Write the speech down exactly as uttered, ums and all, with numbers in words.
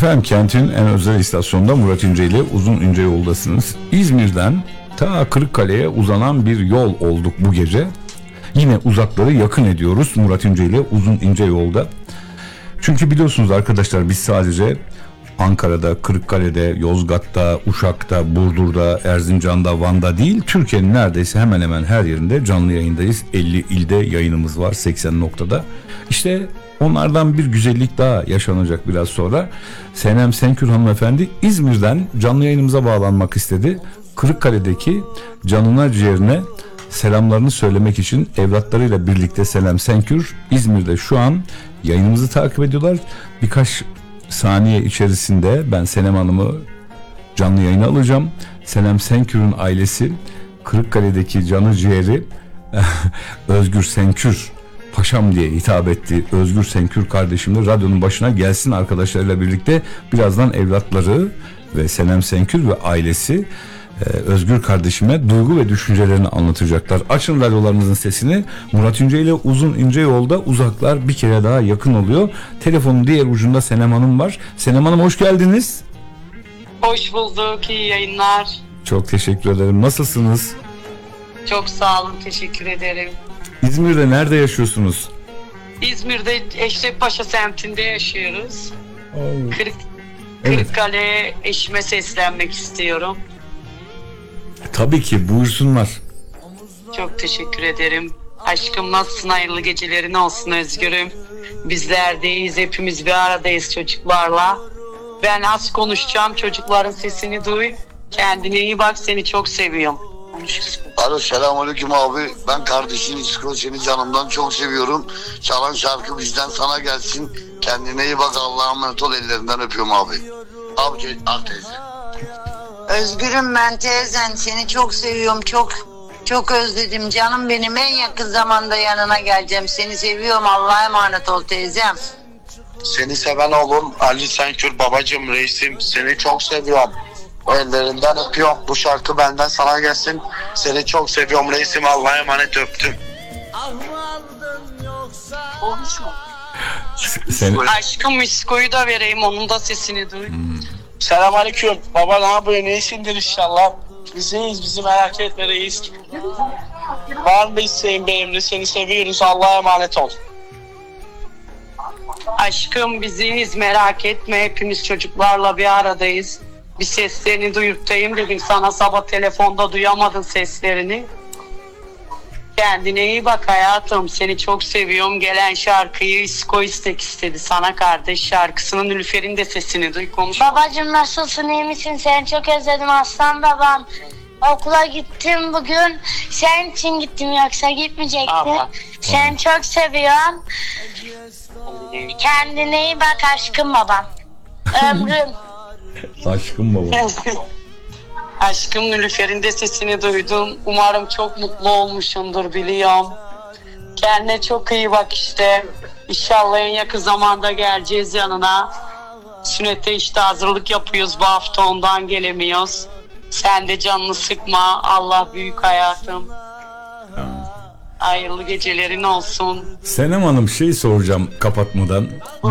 Efendim, kentin en özel istasyonunda Murat İnce ile uzun ince yoldasınız. İzmir'den ta Kırıkkale'ye uzanan bir yol olduk bu gece. Yine uzakları yakın ediyoruz Murat İnce ile uzun ince yolda. Çünkü biliyorsunuz arkadaşlar, biz sadece Ankara'da, Kırıkkale'de, Yozgat'ta, Uşak'ta, Burdur'da, Erzincan'da, Van'da değil, Türkiye'nin neredeyse hemen hemen her yerinde canlı yayındayız. elli ilde yayınımız var, seksen noktada. İşte onlardan bir güzellik daha yaşanacak biraz sonra. Senem Senkür hanımefendi İzmir'den canlı yayınımıza bağlanmak istedi. Kırıkkale'deki canına ciğerine selamlarını söylemek için evlatlarıyla birlikte Senem Senkür İzmir'de şu an yayınımızı takip ediyorlar. Birkaç saniye içerisinde ben Senem Hanım'ı canlı yayına alacağım. Senem Senkür'ün ailesi Kırıkkale'deki canı ciğeri Özgür Senkür Paşam diye hitap etti. Özgür Senkür kardeşim de radyonun başına gelsin arkadaşlarıyla birlikte. Birazdan evlatları ve Senem Senkür ve ailesi Özgür kardeşime duygu ve düşüncelerini anlatacaklar. Açın radyolarınızın sesini. Murat İnce ile uzun ince yolda uzaklar bir kere daha yakın oluyor. Telefonun diğer ucunda Senem Hanım var. Senem Hanım, hoş geldiniz. Hoş bulduk. İyi yayınlar. Çok teşekkür ederim. Nasılsınız? Çok sağ olun. Teşekkür ederim. İzmir'de nerede yaşıyorsunuz? İzmir'de Eşrefpaşa semtinde yaşıyoruz. Oh. Kırık, Evet. Kırıkkale eşime seslenmek istiyorum. Tabii ki, buyursunlar. Çok teşekkür ederim. Aşkım, nasılsın? Hayırlı gecelerin olsun Özgür'üm. Bizlerdeyiz. Hepimiz bir aradayız çocuklarla. Ben az konuşacağım. Çocukların sesini duy. Kendine iyi bak. Seni çok seviyorum. Alo, selamünaleyküm abi. Ben kardeşin İsko, seni canımdan çok seviyorum. Çalan şarkı bizden sana gelsin. Kendine iyi bak, Allah'a emanet ol, ellerinden öpüyorum abi. Abi, al teyze. Özgürüm, ben teyzen, seni çok seviyorum, çok çok özledim canım benim, en yakın zamanda yanına geleceğim, seni seviyorum, Allah'a emanet ol teyzem. Seni seven oğlum Ali Senkür, babacım, reisim, seni çok seviyorum. Ellerinden öpüyorum. Bu şarkı benden sana gelsin. Seni çok seviyorum reisim, Allah'a emanet, öptüm. Sen... Aşkım, İsko'yu da vereyim. Onun da sesini duy. Hmm. Selamünaleyküm. Baba, ne yapıyorsun? İyisindir inşallah. Biz iyiyiz. Bizi merak etme reis. Var mı isteğin be Emre? Seni seviyoruz. Allah'a emanet ol. Aşkım, biziz, merak etme. Hepimiz çocuklarla bir aradayız. Bir seslerini duyurtayım dedim sana, sabah telefonda duyamadın seslerini. Kendine iyi bak hayatım, seni çok seviyorum. Gelen şarkıyı İsko istek istedi sana, kardeş şarkısının. Nülüfer'in de sesini duy, konuş. Babacığım, nasılsın, iyi misin? Seni çok özledim aslan babam. Okula gittim bugün. Senin için gittim, yoksa gitmeyecektim. Allah. Seni çok seviyorum. Kendine iyi bak aşkım babam. Ömrüm. Aşkım baba. Aşkım, Nülüfer'in de sesini duydum. Umarım çok mutlu olmuşsundur, biliyorum. Kendine çok iyi bak işte. İnşallah en yakın zamanda geleceğiz yanına. Sünnete işte hazırlık yapıyoruz bu hafta, ondan gelemiyoruz. Sen de canını sıkma. Allah büyük hayatım. Hayırlı gecelerin olsun. Senem Hanım, şey soracağım kapatmadan.